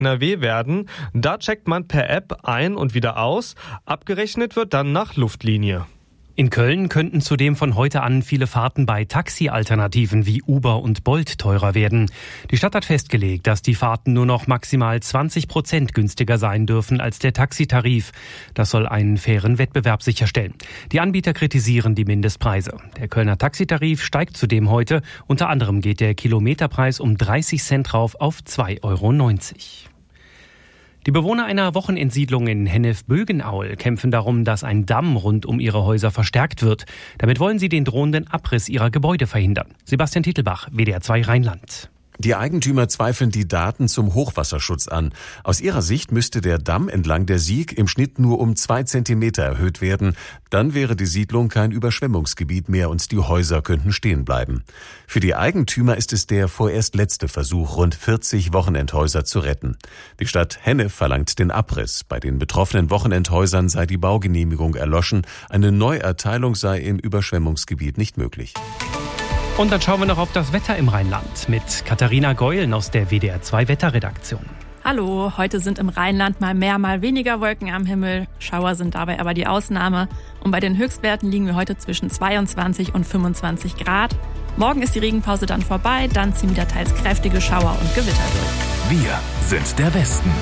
NRW werden. Da checkt man per App ein und wieder aus. Abgerechnet wird dann nach Luftlinie. In Köln könnten zudem von heute an viele Fahrten bei Taxi-Alternativen wie Uber und Bolt teurer werden. Die Stadt hat festgelegt, dass die Fahrten nur noch maximal 20% günstiger sein dürfen als der Taxitarif. Das soll einen fairen Wettbewerb sicherstellen. Die Anbieter kritisieren die Mindestpreise. Der Kölner Taxitarif steigt zudem heute. Unter anderem geht der Kilometerpreis um 30 Cent rauf auf 2,90 €. Die Bewohner einer Wochenendsiedlung in Hennef-Bögenaul kämpfen darum, dass ein Damm rund um ihre Häuser verstärkt wird. Damit wollen sie den drohenden Abriss ihrer Gebäude verhindern. Sebastian Titelbach, WDR 2 Rheinland. Die Eigentümer zweifeln die Daten zum Hochwasserschutz an. Aus ihrer Sicht müsste der Damm entlang der Sieg im Schnitt nur um 2 Zentimeter erhöht werden. Dann wäre die Siedlung kein Überschwemmungsgebiet mehr und die Häuser könnten stehen bleiben. Für die Eigentümer ist es der vorerst letzte Versuch, rund 40 Wochenendhäuser zu retten. Die Stadt Hennef verlangt den Abriss. Bei den betroffenen Wochenendhäusern sei die Baugenehmigung erloschen. Eine Neuerteilung sei im Überschwemmungsgebiet nicht möglich. Und dann schauen wir noch auf das Wetter im Rheinland mit Katharina Geulen aus der WDR 2 Wetterredaktion. Hallo, heute sind im Rheinland mal mehr, mal weniger Wolken am Himmel. Schauer sind dabei aber die Ausnahme. Und bei den Höchstwerten liegen wir heute zwischen 22 und 25 Grad. Morgen ist die Regenpause dann vorbei, dann ziehen wieder teils kräftige Schauer und Gewitter durch. Wir sind der Westen.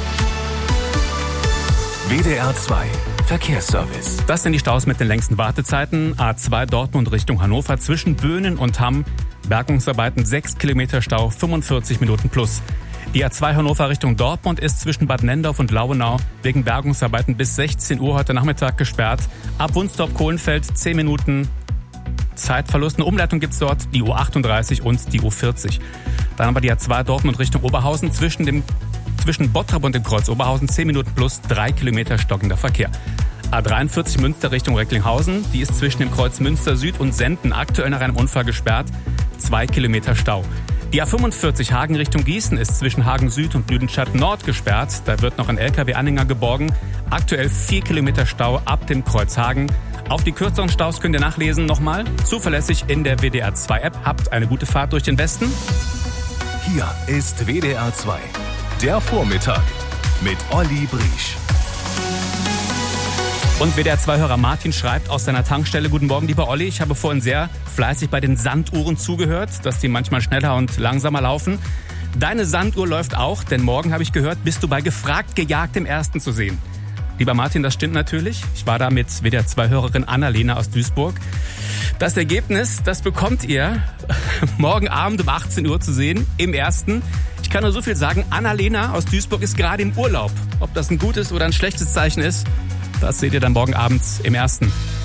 WDR 2 Verkehrsservice. Das sind die Staus mit den längsten Wartezeiten. A2 Dortmund Richtung Hannover zwischen Böhnen und Hamm. Bergungsarbeiten 6 Kilometer Stau, 45 Minuten plus. Die A2 Hannover Richtung Dortmund ist zwischen Bad Nendorf und Lauenau wegen Bergungsarbeiten bis 16 Uhr heute Nachmittag gesperrt. Ab Wunstorf-Kohlenfeld 10 Minuten Zeitverlust. Eine Umleitung gibt's dort, die U38 und die U40. Dann haben wir die A2 Dortmund Richtung Oberhausen zwischen Bottrop und dem Kreuz Oberhausen 10 Minuten plus 3 Kilometer stockender Verkehr. A43 Münster Richtung Recklinghausen, die ist zwischen dem Kreuz Münster Süd und Senden aktuell nach einem Unfall gesperrt, 2 Kilometer Stau. Die A45 Hagen Richtung Gießen ist zwischen Hagen Süd und Lüdenscheid Nord gesperrt, da wird noch ein LKW-Anhänger geborgen, aktuell 4 Kilometer Stau ab dem Kreuz Hagen. Auch die kürzeren Staus könnt ihr nachlesen nochmal, zuverlässig in der WDR 2 App. Habt eine gute Fahrt durch den Westen. Hier ist WDR 2. Der Vormittag mit Olli Briesch. Und WDR-2-Hörer Martin schreibt aus seiner Tankstelle: Guten Morgen, lieber Olli. Ich habe vorhin sehr fleißig bei den Sanduhren zugehört, dass die manchmal schneller und langsamer laufen. Deine Sanduhr läuft auch, denn morgen, habe ich gehört, bist du bei Gefragt gejagt im Ersten zu sehen. Lieber Martin, das stimmt natürlich. Ich war da mit WDR-2-Hörerin Annalena aus Duisburg. Das Ergebnis, das bekommt ihr morgen Abend um 18 Uhr zu sehen im Ersten. Ich kann nur so viel sagen, Annalena aus Duisburg ist gerade im Urlaub. Ob das ein gutes oder ein schlechtes Zeichen ist, das seht ihr dann morgen Abend im Ersten.